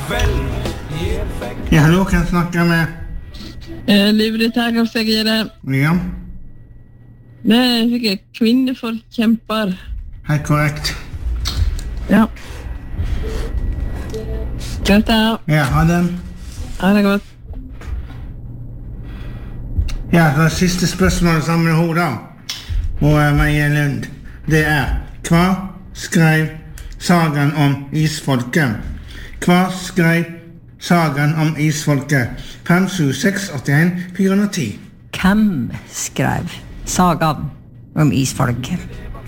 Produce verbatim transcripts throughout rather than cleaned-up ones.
Ja, hallo, kan jeg snakke med? Eh, Livret her, hva skal jeg gjøre? Ja, Det er sikkert kvinnefolkkjemper. helt korrekt. Ja. Greit da. Ja, ha det. Ha det godt. Ja, det siste spørsmålet sammen med hodet. Og uh, Marie Lund. Det er, hva skrev sagaen om isfolket? Hva skrev sagaen om isfolket? fem sju seks åtte en fire nul ti. Hvem skrev sagaen om isfolket?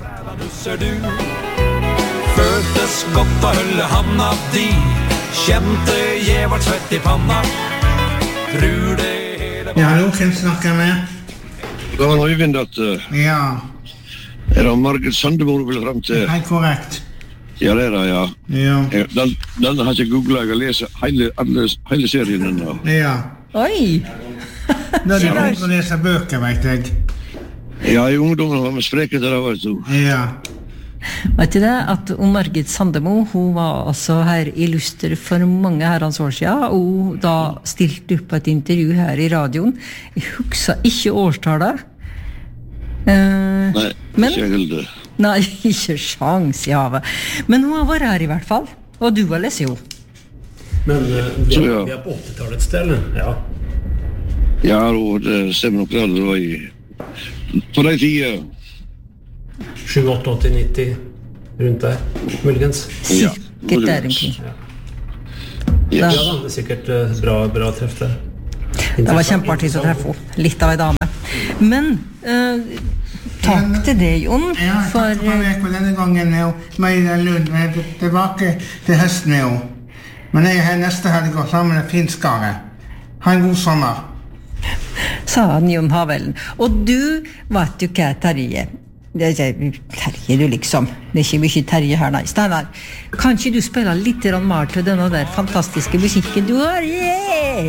Føltes godt å holde handa di, kjente jævart svett i panna. Tror det hele Ja, hallo, kan jeg snakke med? Det var Øyvind at uh, Ja, er det Margit Sandemo du vil frem til? helt korrekt. Ja, det er det, ja. Ja, Eh, Den, den har jeg ikke googlet, jeg har lest hele, alle, hele serien ennå. ja. Oi! Da er det begynt å lese bøker, vet jeg. Ja, i ungdommen var vi spreke til det, vet du. Ja, Vet du det, at om Margit Sandemo, hun var altså her i Luster for mange herrens år siden, og da stilte opp et intervju her i radioen. Jeg husker ikke årstallet. Eh, Nei, men, ikke jeg heller. nei, ikke sjans i havet. Men hun har vært her i hvert fall, og du har lest jo. Men uh, vi, Så, er, ja. vi er på åttitallet sted, eller? Ja. Ja, og det stemmer nok det, det var i... På de tiden... sju, åtte, åtti, nitti, rundt der, muligens. Ja, Sikkert der omkring. Ja, Ja. da, det er sikkert uh, bra, bra treff der. Det var kjempeartig å treffe henne. Litt av en dame. Men, eh, takk til deg, Jon, ja for... takk for meg på denne gangen, og Marie Lund. Jeg er tilbake til høsten, jo. Men jeg er her neste helg og sammen med finskare. Ha en god sommer. Sa han Jon Havelen. Og du vet jo hva, Terje. Det er ikke Terje, du liksom. Det er ikke mye Terje her, nei. Steinar, kan ikke du spille litt mer til denne der fantastiske musikken du har? Yeah!